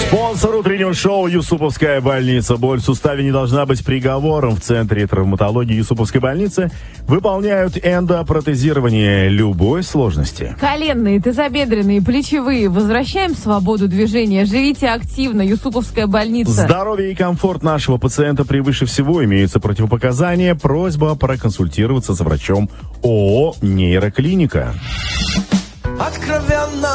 Спонсор утреннего шоу «Юсуповская больница». Боль в суставе не должна быть приговором. В Центре травматологии Юсуповской больницы выполняют эндопротезирование любой сложности. Коленные, тазобедренные, плечевые. Возвращаем свободу движения. Живите активно. Юсуповская больница. Здоровье и комфорт нашего пациента превыше всего. Имеются противопоказания. Просьба проконсультироваться с врачом ООО «Нейроклиника». Откровенно,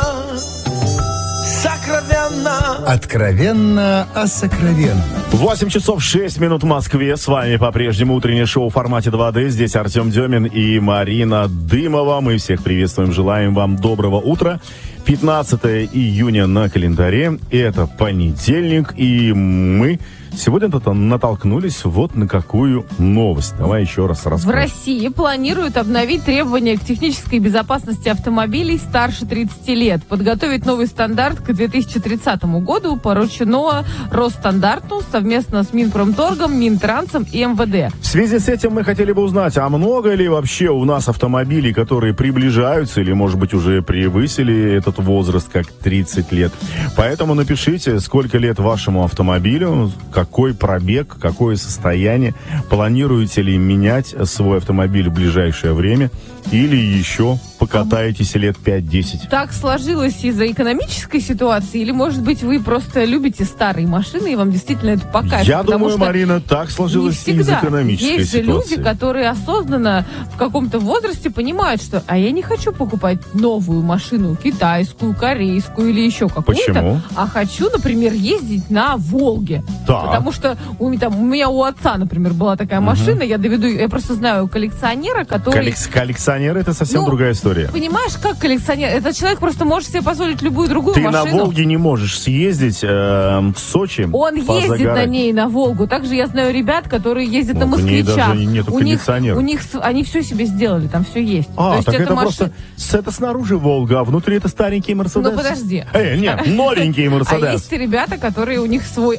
сокровенно. Откровенно о сокровенном. 8 часов 6 минут в Москве. С вами по-прежнему утреннее шоу в формате 2D. Здесь Артем Демин и Марина Дымова. Мы всех приветствуем, желаем вам доброго утра. 15 июня на календаре. Это понедельник. И мы сегодня-то натолкнулись вот на какую новость. Давай еще раз расскажем. В России планируют обновить требования к технической безопасности автомобилей старше 30 лет. Подготовить новый стандарт к 2030 году поручено Росстандарту совместно с Минпромторгом, Минтрансом и МВД. В связи с этим мы хотели бы узнать, а много ли вообще у нас автомобилей, которые приближаются или, может быть, уже превысили этот возраст, как 30 лет. Поэтому напишите, сколько лет вашему автомобилю, какой пробег, какое состояние, планируете ли менять свой автомобиль в ближайшее время или еще покатаетесь лет 5-10. Так сложилось из-за экономической ситуации или, может быть, вы просто любите старые машины и вам действительно это по кайфу? Я думаю, Марина, так сложилось из экономической есть ситуации. Есть же люди, которые осознанно в каком-то возрасте понимают, что я не хочу покупать новую машину, китайскую, корейскую или еще какую-то. Почему? А хочу, например, ездить на Волге. Так. Потому что у меня у отца, например, была такая машина, я просто знаю коллекционера, который... Коллекционер — это совсем другая история. Понимаешь, как коллекционер? Этот человек просто может себе позволить любую другую Ты машину. на Волге не можешь съездить в Сочи. Он ездит на ней на Волгу. Также я знаю ребят, которые ездят на москвичах. Даже нету кондиционера. Они все себе сделали, там все есть. То есть это просто это снаружи Волга, а внутри это старенький Мерседес. Ну подожди. Нет, новенький Мерседес. А есть ребята, которые у них свой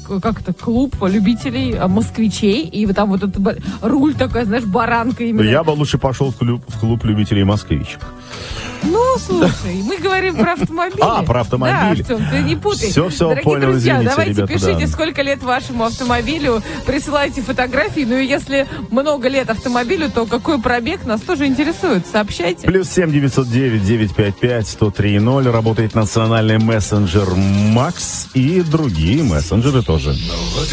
клуб любителей москвичей, и там вот этот руль такой, знаешь, баранка именно. Я бы лучше пошел в клуб любителей москвичек. Ну, слушай, мы говорим про автомобили. Про автомобили. Да, Артем, ты не путай. Все, Дорогие понял, друзья, извините, давайте ребята, пишите, сколько лет вашему автомобилю, присылайте фотографии. Ну и если много лет автомобилю, то какой пробег, нас тоже интересует. Сообщайте. +7 909 955 1030. Работает национальный мессенджер Макс и другие мессенджеры тоже.